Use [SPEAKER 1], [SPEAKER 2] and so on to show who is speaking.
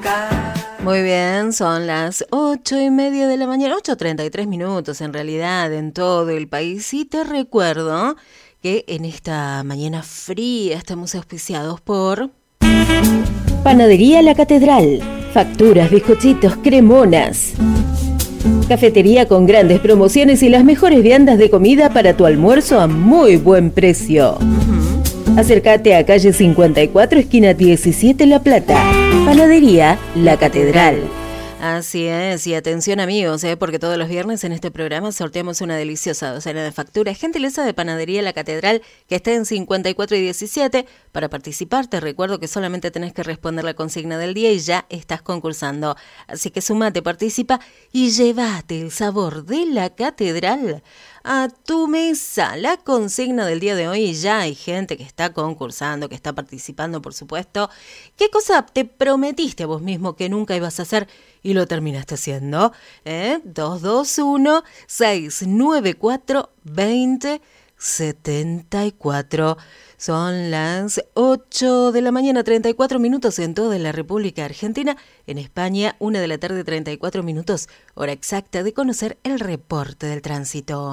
[SPEAKER 1] Muy bien, son las 8:30 de la mañana, 8:33 en realidad en todo el país. Y te recuerdo que en esta mañana fría estamos auspiciados por
[SPEAKER 2] Panadería La Catedral, facturas, bizcochitos, cremonas. Cafetería con grandes promociones y las mejores viandas de comida para tu almuerzo a muy buen precio. Acércate a calle 54, esquina 17, La Plata. Panadería La Catedral.
[SPEAKER 1] Así es, y atención amigos, porque todos los viernes en este programa sorteamos una deliciosa docena de facturas. Gentileza de Panadería La Catedral, que está en 54 y 17. Para participar, te recuerdo que solamente tenés que responder la consigna del día y ya estás concursando. Así que sumate, participa y llévate el sabor de La Catedral a tu mesa. La consigna del día de hoy, ya hay gente que está concursando, que está participando, por supuesto. ¿Qué cosa te prometiste a vos mismo que nunca ibas a hacer y lo terminaste haciendo? 221-694-2074. Son las 8 de la mañana, 34 minutos en toda la República Argentina. En España, 1 de la tarde, 34 minutos. Hora exacta de conocer el reporte del tránsito.